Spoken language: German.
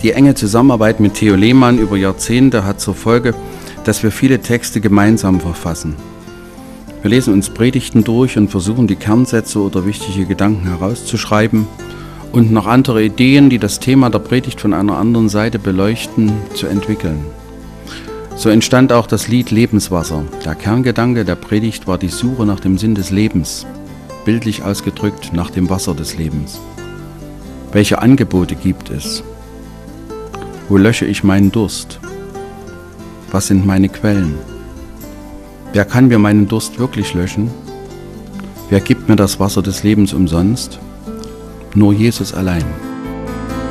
Die enge Zusammenarbeit mit Theo Lehmann über Jahrzehnte hat zur Folge, dass wir viele Texte gemeinsam verfassen. Wir lesen uns Predigten durch und versuchen, die Kernsätze oder wichtige Gedanken herauszuschreiben und noch andere Ideen, die das Thema der Predigt von einer anderen Seite beleuchten, zu entwickeln. So entstand auch das Lied Lebenswasser. Der Kerngedanke der Predigt war die Suche nach dem Sinn des Lebens, bildlich ausgedrückt nach dem Wasser des Lebens. Welche Angebote gibt es? Wo lösche ich meinen Durst? Was sind meine Quellen? Wer kann mir meinen Durst wirklich löschen? Wer gibt mir das Wasser des Lebens umsonst? Nur Jesus allein.